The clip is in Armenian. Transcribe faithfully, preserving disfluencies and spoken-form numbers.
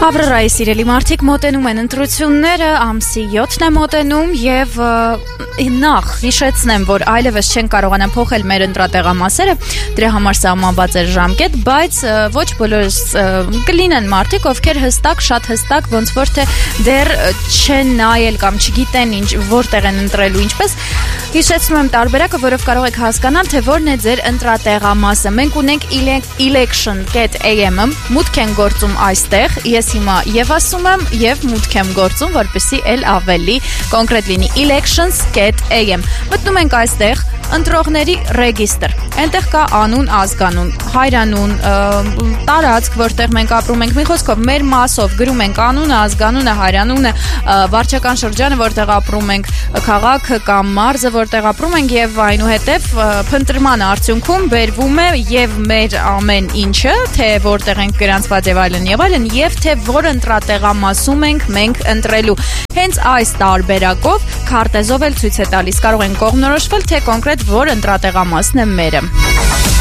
Ապրարայի սիրելի մարդիկ, մոտենում են ընտրությունները, ամսի յոթն է մոտենում եւ նախ հիշեցնեմ, որ այլևս չեն կարողանա փոխել մեր ընտրատեղամասերը, դրա համար սահմանված է ժամկետ, բայց ոչ բոլորս կլինեն մարդիկ, ովքեր հստակ, շատ հստակ, ոնց որ թե դեռ չեն նայել կամ չգիտեն ինչ որտեղ են ընտրելու, ինչպես հիշեցնում եմ տարբերակը, որով կարող եք հասկանալ, թե որն է ձեր ընտրատեղամասը։ Մենք ունենք election dot a m-ը, մուտք են գործում այստեղ, ես հիմա եւ ասում եմ եւ մուտք եմ գործում, որպեսզի ել ավելի կոնկրետ լինի elections dot a m։ Մտնում ենք այստեղ ընտրողների ռեգիստր։ Այնտեղ կա անուն, ազգանուն, հայրանուն, տարածք, որտեղ մենք ապրում ենք։ Մի խոսքով, մեր մասով գրում ենք անունը, ազգանունը, հայրանունը, վարչական շրջանը, որտեղ ապրում ենք, քաղաքը կամ մարզը, որտեղ ապրում ենք, եւ այնուհետեւ փնտրման արդյունքում բերվում է եւ մեր ամեն ինչը, թե որտեղ ենք գրանցված եւ այլն եւ այլն, եւ թե որ ընտրատեղամասում ենք մենք ընտրելու։ Հենց այս տարբերակով քարտեզով էլ ցույց է տալիս, կարող են կողմնորոշվել, թե կոնկրետ որ ընտրատեղամասն է մերը։